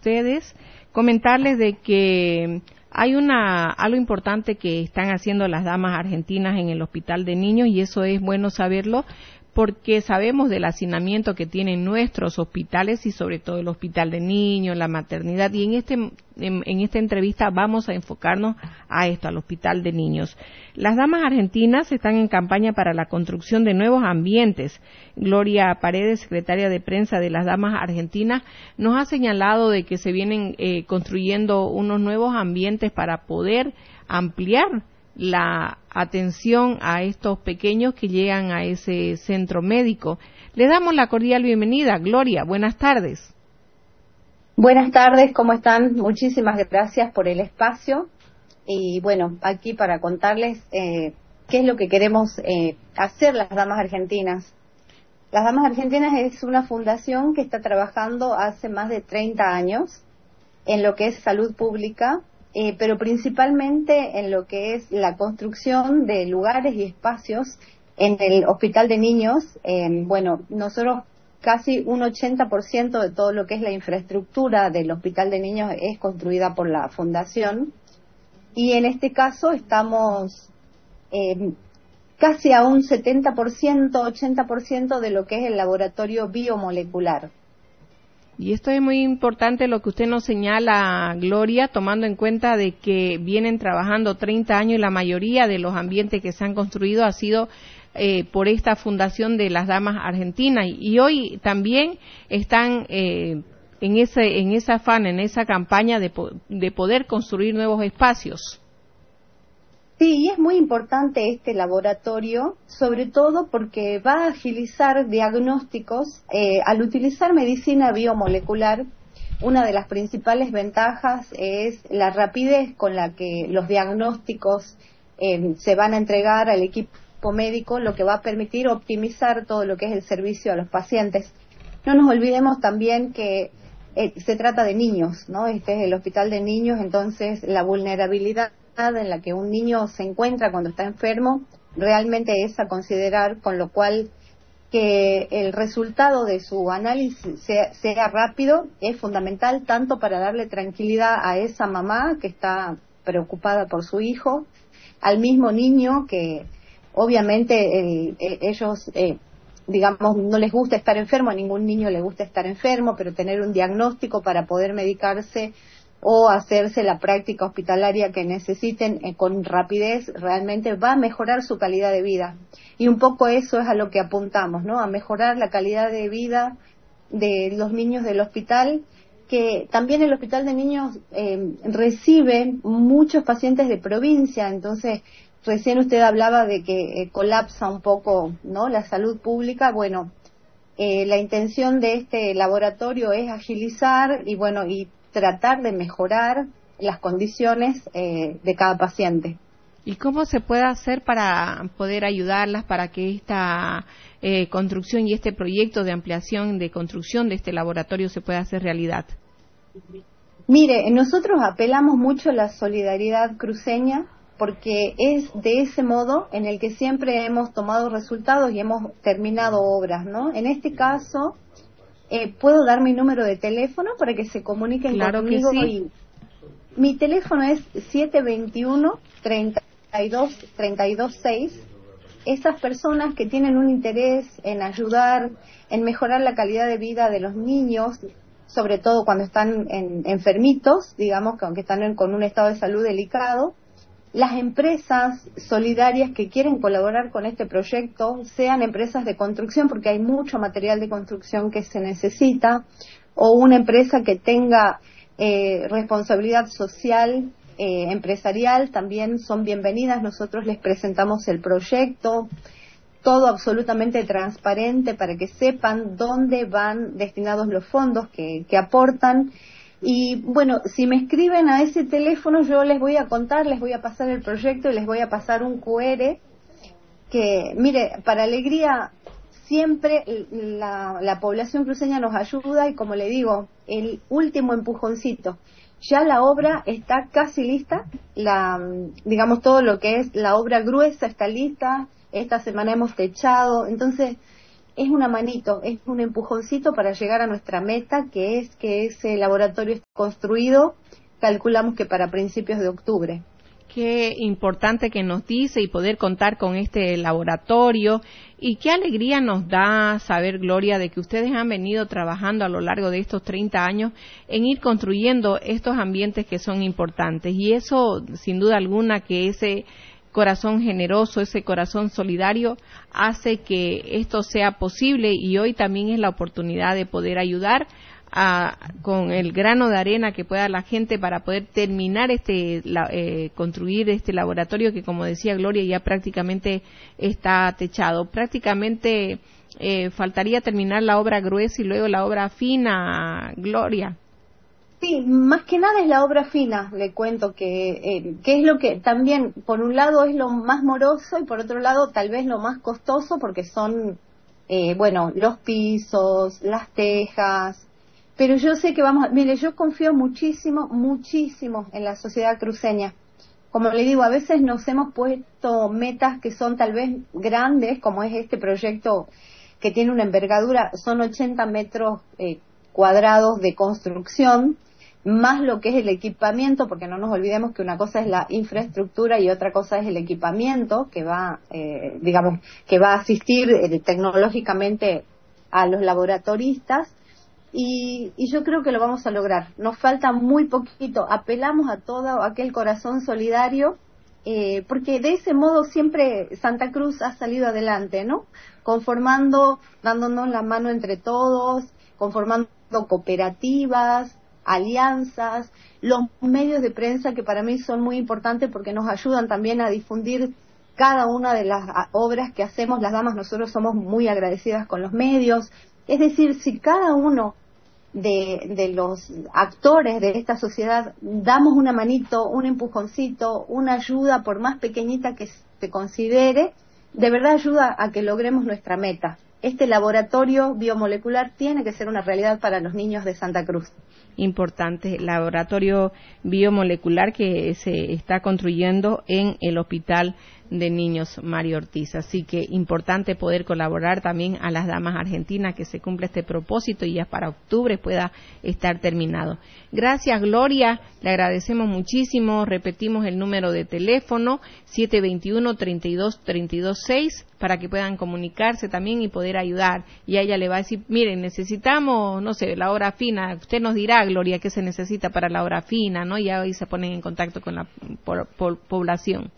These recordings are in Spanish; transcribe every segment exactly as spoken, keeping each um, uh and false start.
ustedes, comentarles de que hay una algo importante que están haciendo las damas argentinas en el Hospital de Niños, y eso es bueno saberlo, porque sabemos del hacinamiento que tienen nuestros hospitales y sobre todo el Hospital de Niños, la maternidad, y en este en, en esta entrevista vamos a enfocarnos a esto, al Hospital de Niños. Las damas argentinas están en campaña para la construcción de nuevos ambientes. Gloria Paredes, secretaria de prensa de las damas argentinas, nos ha señalado de que se vienen eh, construyendo unos nuevos ambientes para poder ampliar la atención a estos pequeños que llegan a ese centro médico. Le damos la cordial bienvenida. Gloria, buenas tardes. Buenas tardes, ¿cómo están? Muchísimas gracias por el espacio. Y bueno, aquí para contarles eh, qué es lo que queremos eh, hacer las Damas Argentinas. Las Damas Argentinas es una fundación que está trabajando hace más de treinta años en lo que es salud pública, Eh, pero principalmente en lo que es la construcción de lugares y espacios en el Hospital de Niños. Eh, bueno, nosotros casi un ochenta por ciento de todo lo que es la infraestructura del Hospital de Niños es construida por la Fundación, y en este caso estamos eh, casi a un setenta por ciento, ochenta por ciento de lo que es el laboratorio biomolecular. Y esto es muy importante lo que usted nos señala, Gloria, tomando en cuenta de que vienen trabajando treinta años y la mayoría de los ambientes que se han construido ha sido eh, por esta fundación de las Damas Argentinas, y hoy también están eh, en ese en ese afán, en esa campaña de, de poder construir nuevos espacios. Sí, y es muy importante este laboratorio, sobre todo porque va a agilizar diagnósticos. Eh, al utilizar medicina biomolecular, una de las principales ventajas es la rapidez con la que los diagnósticos eh, se van a entregar al equipo médico, lo que va a permitir optimizar todo lo que es el servicio a los pacientes. No nos olvidemos también que eh, se trata de niños, ¿no? Este es el Hospital de Niños, entonces la vulnerabilidad en la que un niño se encuentra cuando está enfermo realmente es a considerar, con lo cual que el resultado de su análisis sea, sea rápido es fundamental, tanto para darle tranquilidad a esa mamá que está preocupada por su hijo, al mismo niño que obviamente el, el, ellos eh, digamos no les gusta estar enfermo, a ningún niño le gusta estar enfermo, pero tener un diagnóstico para poder medicarse o hacerse la práctica hospitalaria que necesiten eh, con rapidez, realmente va a mejorar su calidad de vida. Y un poco eso es a lo que apuntamos, ¿no? A mejorar la calidad de vida de los niños del hospital, que también el Hospital de Niños eh, recibe muchos pacientes de provincia, entonces recién usted hablaba de que eh, colapsa un poco, ¿no?, la salud pública. Bueno, eh, la intención de este laboratorio es agilizar y bueno, y tratar de mejorar las condiciones eh, de cada paciente. ¿Y cómo se puede hacer para poder ayudarlas para que esta eh, construcción y este proyecto de ampliación de construcción de este laboratorio se pueda hacer realidad? Mire, nosotros apelamos mucho a la solidaridad cruceña, porque es de ese modo en el que siempre hemos tomado resultados y hemos terminado obras, ¿no? En este caso, Eh, ¿puedo dar mi número de teléfono para que se comuniquen claro conmigo? Que sí. Y mi teléfono es siete dos uno, treinta y dos, treinta y dos seis. Esas personas que tienen un interés en ayudar, en mejorar la calidad de vida de los niños, sobre todo cuando están en, enfermitos, digamos, que aunque están en, con un estado de salud delicado, las empresas solidarias que quieren colaborar con este proyecto, sean empresas de construcción, porque hay mucho material de construcción que se necesita, o una empresa que tenga eh, responsabilidad social, eh, empresarial, también son bienvenidas. Nosotros les presentamos el proyecto, todo absolutamente transparente para que sepan dónde van destinados los fondos que, que aportan. Y bueno, si me escriben a ese teléfono, yo les voy a contar, les voy a pasar el proyecto y les voy a pasar un cu erre que, mire, para alegría, siempre la, la población cruceña nos ayuda, y como le digo, el último empujoncito. Ya la obra está casi lista, la, digamos todo lo que es la obra gruesa está lista, esta semana hemos techado, entonces es una manito, es un empujoncito para llegar a nuestra meta, que es que ese laboratorio esté construido, calculamos que para principios de octubre. Qué importante que nos dice y poder contar con este laboratorio, y qué alegría nos da saber, Gloria, de que ustedes han venido trabajando a lo largo de estos treinta años en ir construyendo estos ambientes que son importantes, y eso sin duda alguna que ese corazón generoso, ese corazón solidario hace que esto sea posible, y hoy también es la oportunidad de poder ayudar a, con el grano de arena que pueda la gente para poder terminar este, la, eh, construir este laboratorio que, como decía Gloria, ya prácticamente está techado. Prácticamente eh, faltaría terminar la obra gruesa y luego la obra fina, Gloria. Sí, más que nada es la obra fina, le cuento que, eh, que es lo que también, por un lado es lo más moroso y por otro lado tal vez lo más costoso, porque son, eh, bueno, los pisos, las tejas, pero yo sé que vamos a, mire, yo confío muchísimo, muchísimo en la sociedad cruceña. Como le digo, a veces nos hemos puesto metas que son tal vez grandes, como es este proyecto que tiene una envergadura, son ochenta metros eh, cuadrados de construcción, más lo que es el equipamiento, porque no nos olvidemos que una cosa es la infraestructura y otra cosa es el equipamiento que va, eh, digamos, que va a asistir eh, tecnológicamente a los laboratoristas, y, y yo creo que lo vamos a lograr. Nos falta muy poquito, apelamos a todo aquel corazón solidario, eh, porque de ese modo siempre Santa Cruz ha salido adelante, ¿no? Conformando, dándonos la mano entre todos, conformando cooperativas, alianzas, los medios de prensa que para mí son muy importantes porque nos ayudan también a difundir cada una de las obras que hacemos. Las damas, nosotros somos muy agradecidas con los medios. Es decir, si cada uno de, de los actores de esta sociedad damos una manito, un empujoncito, una ayuda, por más pequeñita que se considere, de verdad ayuda a que logremos nuestra meta. Este laboratorio biomolecular tiene que ser una realidad para los niños de Santa Cruz. Importante laboratorio biomolecular que se está construyendo en el Hospital de Niños Mario Ortiz. Así que importante poder colaborar también a las damas argentinas que se cumpla este propósito y ya para octubre pueda estar terminado. Gracias, Gloria, le agradecemos muchísimo. Repetimos el número de teléfono siete dos uno, tres dos, tres dos seis para que puedan comunicarse también y poder ayudar. Y a ella le va a decir, miren, necesitamos, no sé, la obra fina. Usted nos dirá, Gloria, qué se necesita para la obra fina, ¿no? Y ahí se ponen en contacto con la por, por, población.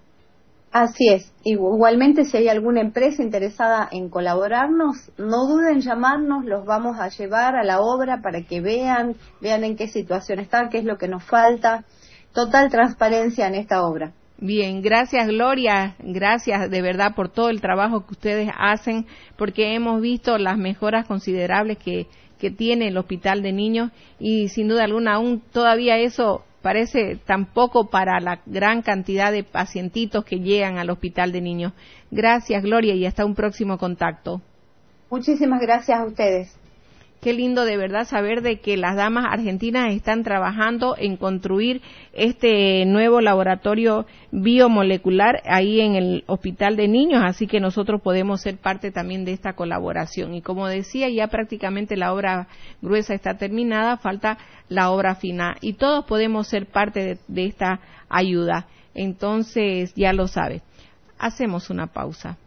Así es. Igualmente, si hay alguna empresa interesada en colaborarnos, no duden en llamarnos, los vamos a llevar a la obra para que vean, vean en qué situación está, qué es lo que nos falta. Total transparencia en esta obra. Bien, gracias, Gloria, gracias de verdad por todo el trabajo que ustedes hacen, porque hemos visto las mejoras considerables que, que tiene el Hospital de Niños y sin duda alguna aún todavía eso parece tampoco para la gran cantidad de pacientitos que llegan al Hospital de Niños. Gracias, Gloria, y hasta un próximo contacto. Muchísimas gracias a ustedes. Qué lindo de verdad saber de que las damas argentinas están trabajando en construir este nuevo laboratorio biomolecular ahí en el Hospital de Niños, así que nosotros podemos ser parte también de esta colaboración. Y como decía, ya prácticamente la obra gruesa está terminada, falta la obra fina y todos podemos ser parte de, de esta ayuda. Entonces, ya lo sabe. Hacemos una pausa.